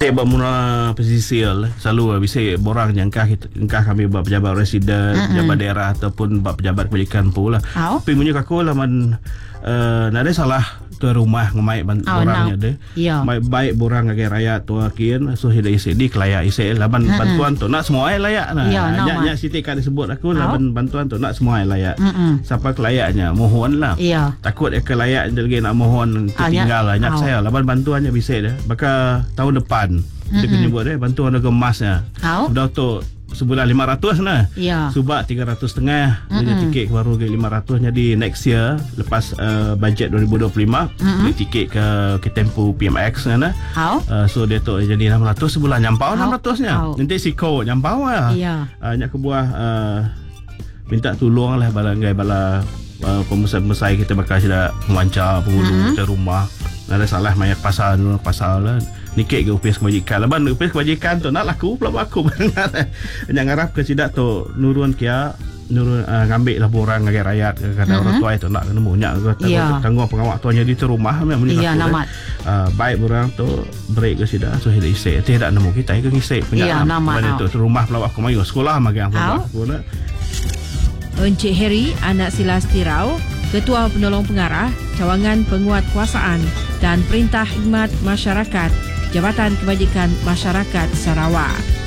Bisik bermula pesisir selalu bisik borang jangkah kami buat pejabat residen, pejabat daerah ataupun buat pejabat kebajikan pula. Tapi punya aku lah ada salah tuan rumah ngemai borangnya deh. Baik borang agak rakyat tua kian so hida isi di kelayak isi laban bantuan tu nak semua layak nah. Nya siti kan disebut aku laban bantuan tu nak semua layak. Siapa kelayaknya mohon lah. Takut ke layak lagi nak mohon tertinggal lah nyak saya laban bantuannya bisa dah. Maka tahun depan dia kena buat bantuan harga emasnya. Sudah tu sebulan 500 nah. Subak 300.5 punya tiket baru ke 500 jadi next year lepas bajet 2025 beli tiket ke Tempo PMX nah. So dia tu jadi 600 sebulan nyampau 600 nya. Nanti siko nyampau lah. Nyak kebuah minta tolong lah bala pemusai kita bakal sudah memancar penghulu ke rumah. Ada salah mayat pasal lah. Nikik ke UPS kebajikan laban UPS kebajikan tu nak laku pula aku yang ngarap ke sidak tu nurun ngambil lah borang agak rakyat kadang orang tua itu nak kena munyak tanggung pengawal tuanya di rumah baik borang tu break ke sidak so hidup isik tidak nemu kita ke isik punya nama itu rumah pelawak aku mayu sekolah magang pelawak aku nak Encik Heri anak Silasti Rao, Ketua Penolong Pengarah Cawangan Penguatkuasaan dan Perintah Khidmat Masyarakat Jabatan Kebajikan Masyarakat Sarawak.